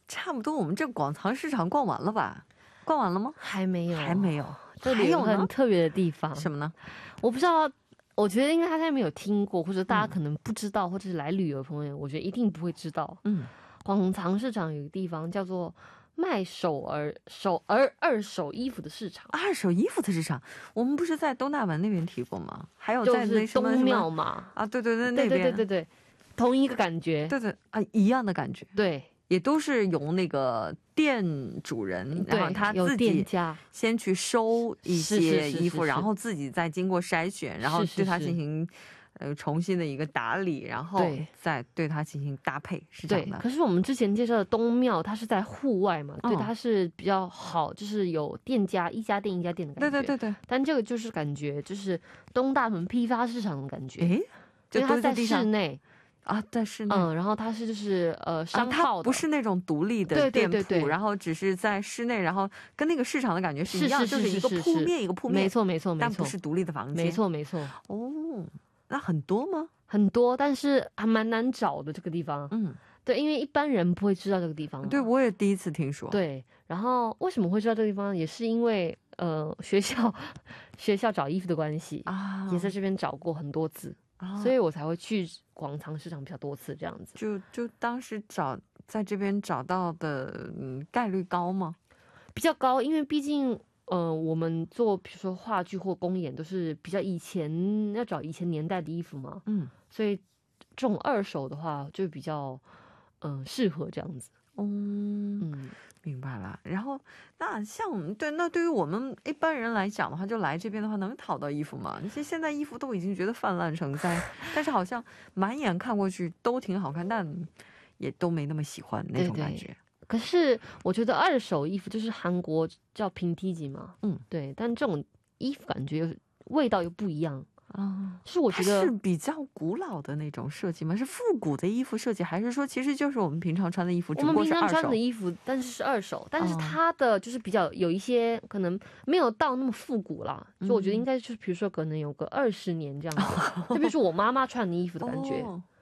差不多我们这广藏市场逛完了吧？逛完了吗？ 还没有， 还没有。 这里有很特别的地方。 什么呢？ 我不知道，我觉得应该他现在没有听过，或者大家可能不知道，或者是来旅游的朋友，我觉得一定不会知道。广藏市场有个地方叫做卖二手衣服的市场。 二手衣服的市场，我们不是在东大门那边提过吗？还有在那什么东庙嘛？ 啊，对对对，那边对，同一个感觉。 对对啊，一样的感觉。 对。 也都是由那个店主人，然后他自己先去收一些衣服，然后自己再经过筛选，然后对它进行重新的一个打理，然后再对它进行搭配，是这样的。 可是我们之前介绍的东庙，它是在户外嘛，对，它是比较好，就是有店家一家店一家店的感觉。对。但这个就是感觉就是东大门批发市场的感觉，因为它在室内。 啊，在室内， 然后它是就是商号的， 它不是那种独立的店铺，然后只是在室内，然后跟那个市场的感觉是一样，就是一个铺面一个铺面， 没错， 但不是独立的房间， 没错。 哦，那很多吗？ 很多，但是还蛮难找的这个地方。对，因为一般人不会知道这个地方。 对，我也第一次听说。 对，然后为什么会知道这个地方，也是因为学校找衣服的关系啊，也在这边找过很多次。所以我才会去广藏市场比较多次，这样子。 就当时在这边找到的概率高吗？ 比较高，因为毕竟我们做比如说话剧或公演都是比较要找以前年代的衣服嘛，所以这种二手的话就比较适合这样子。 明白了。然后那对于我们一般人来讲的话，就来这边的话能淘到衣服吗？那些现在衣服都已经觉得泛滥成灾，但是好像满眼看过去都挺好看，但也都没那么喜欢那种感觉。 可是我觉得二手衣服就是韩国叫平梯级嘛，对，但这种衣服感觉味道又不一样。是我觉得是比较古老的那种设计吗？是复古的衣服设计，还是说其实就是我们平常穿的衣服，只不过是二手？我们平常穿的衣服，但是是二手，但是它的就是比较有一些可能没有到那么复古啦，所以我觉得应该就是比如说可能有个20年这样子，就比如说我妈妈穿的衣服的感觉。